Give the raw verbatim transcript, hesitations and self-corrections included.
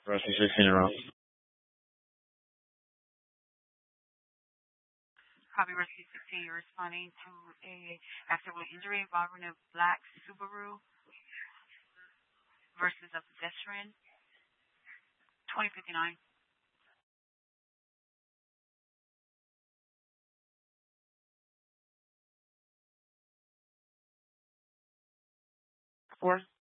Rusty, sixteen in a row. Copy Rusty sixteen, you're responding to a accident injury involving a black Subaru versus a pedestrian. twenty fifty-nine. Four.